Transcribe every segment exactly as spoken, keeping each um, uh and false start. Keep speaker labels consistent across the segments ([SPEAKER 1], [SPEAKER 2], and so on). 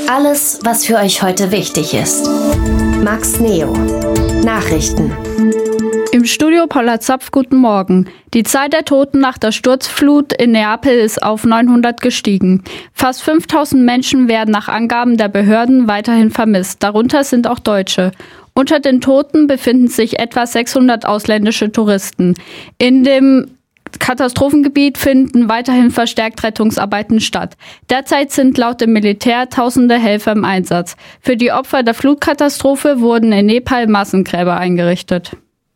[SPEAKER 1] Alles, was für euch heute wichtig ist. Max Neo. Nachrichten.
[SPEAKER 2] Im Studio Paula Zapf, guten Morgen. Die Zahl der Toten nach der Sturzflut in Neapel ist auf neunhundert gestiegen. Fast fünftausend Menschen werden nach Angaben der Behörden weiterhin vermisst. Darunter sind auch Deutsche. Unter den Toten befinden sich etwa sechshundert ausländische Touristen. In dem Katastrophengebiet finden weiterhin verstärkt Rettungsarbeiten statt. Derzeit sind laut dem Militär tausende Helfer im Einsatz. Für die Opfer der Flutkatastrophe wurden in Nepal Massengräber eingerichtet.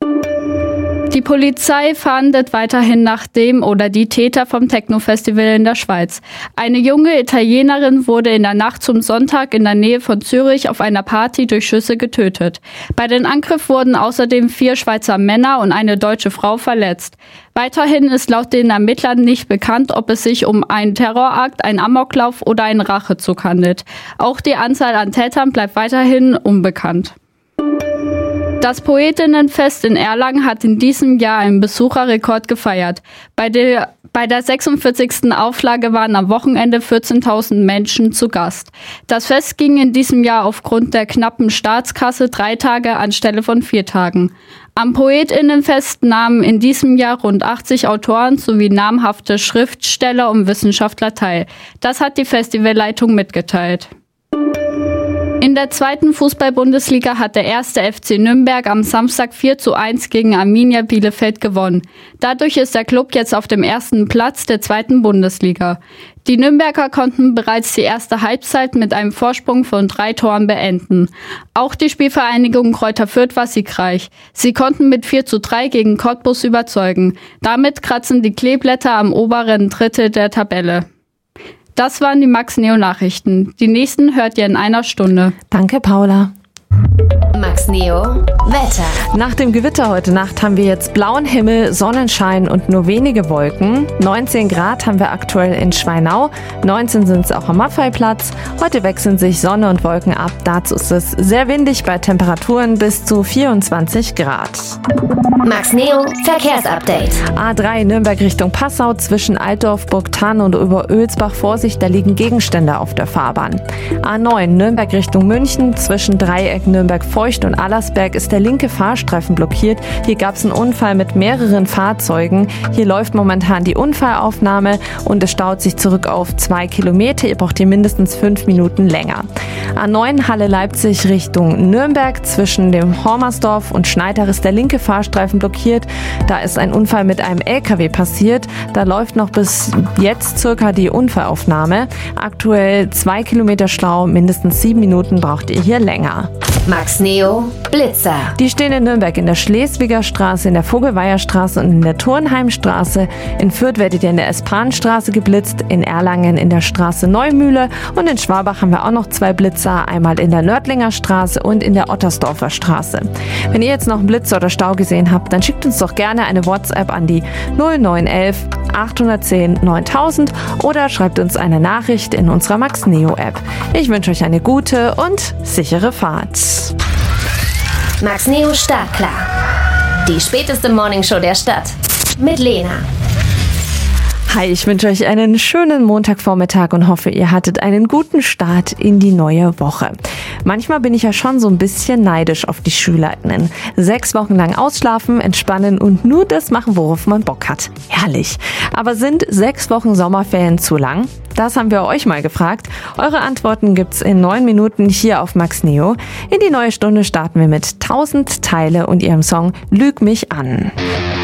[SPEAKER 2] Die Polizei fahndet weiterhin nach dem oder die Täter vom Techno-Festival in der Schweiz. Eine junge Italienerin wurde in der Nacht zum Sonntag in der Nähe von Zürich auf einer Party durch Schüsse getötet. Bei den Angriffen wurden außerdem vier Schweizer Männer und eine deutsche Frau verletzt. Weiterhin ist laut den Ermittlern nicht bekannt, ob es sich um einen Terrorakt, einen Amoklauf oder einen Rachezug handelt. Auch die Anzahl an Tätern bleibt weiterhin unbekannt. Das Poetinnenfest in Erlangen hat in diesem Jahr einen Besucherrekord gefeiert. Bei der, bei der sechsundvierzigsten Auflage waren am Wochenende vierzehntausend Menschen zu Gast. Das Fest ging in diesem Jahr aufgrund der knappen Staatskasse drei Tage anstelle von vier Tagen. Am Poetinnenfest nahmen in diesem Jahr rund achtzig Autoren sowie namhafte Schriftsteller und Wissenschaftler teil. Das hat die Festivalleitung mitgeteilt. In der zweiten Fußball-Bundesliga hat der erste F C Nürnberg am Samstag vier zu eins gegen Arminia Bielefeld gewonnen. Dadurch ist der Klub jetzt auf dem ersten Platz der zweiten Bundesliga. Die Nürnberger konnten bereits die erste Halbzeit mit einem Vorsprung von drei Toren beenden. Auch die Spielvereinigung Greuther Fürth war siegreich. Sie konnten mit vier zu drei gegen Cottbus überzeugen. Damit kratzen die Kleeblätter am oberen Drittel der Tabelle. Das waren die Max Neo Nachrichten. Die nächsten hört ihr in einer Stunde.
[SPEAKER 3] Danke, Paula.
[SPEAKER 1] Max Neo Wetter.
[SPEAKER 3] Nach dem Gewitter heute Nacht haben wir jetzt blauen Himmel, Sonnenschein und nur wenige Wolken. neunzehn Grad haben wir aktuell in Schweinau. neunzehn sind es auch am Maffeiplatz. Heute wechseln sich Sonne und Wolken ab. Dazu ist es sehr windig bei Temperaturen bis zu vierundzwanzig Grad.
[SPEAKER 1] Max Neo Verkehrsupdate.
[SPEAKER 3] A drei Nürnberg Richtung Passau zwischen Altdorf, Burgthann und Oberölsbach. Vorsicht, da liegen Gegenstände auf der Fahrbahn. A neun Nürnberg Richtung München zwischen Dreieck Nürnberg-Feucht und Allersberg ist der linke Fahrstreifen blockiert. Hier gab es einen Unfall mit mehreren Fahrzeugen. Hier läuft momentan die Unfallaufnahme und es staut sich zurück auf zwei Kilometer. Ihr braucht hier mindestens fünf Minuten länger. A neun Halle Leipzig Richtung Nürnberg zwischen dem Hormersdorf und Schneidach ist der linke Fahrstreifen blockiert. Da ist ein Unfall mit einem L K W passiert. Da läuft noch bis jetzt circa die Unfallaufnahme. Aktuell zwei Kilometer Stau, mindestens sieben Minuten braucht ihr hier länger.
[SPEAKER 1] Max Neo Blitzer.
[SPEAKER 3] Die stehen in Nürnberg in der Schleswiger Straße, in der Vogelweierstraße und in der Turnheimstraße. In Fürth werdet ihr in der Espanstraße geblitzt, in Erlangen in der Straße Neumühle und in Schwabach haben wir auch noch zwei Blitzer, einmal in der Nördlinger Straße und in der Ottersdorfer Straße. Wenn ihr jetzt noch einen Blitzer oder Stau gesehen habt, dann schickt uns doch gerne eine WhatsApp an die null neun eins eins acht eins null neuntausend oder schreibt uns eine Nachricht in unserer Max Neo App. Ich wünsche euch eine gute und sichere Fahrt.
[SPEAKER 1] Max Neo Startklar. Die späteste Morningshow der Stadt. Mit Lena.
[SPEAKER 3] Hi, ich wünsche euch einen schönen Montagvormittag und hoffe, ihr hattet einen guten Start in die neue Woche. Manchmal bin ich ja schon so ein bisschen neidisch auf die SchülerInnen. Sechs Wochen lang ausschlafen, entspannen und nur das machen, worauf man Bock hat. Herrlich. Aber sind sechs Wochen Sommerferien zu lang? Das haben wir euch mal gefragt. Eure Antworten gibt's in neun Minuten hier auf Max Neo. In die neue Stunde starten wir mit tausend Teile und ihrem Song Lüg mich an.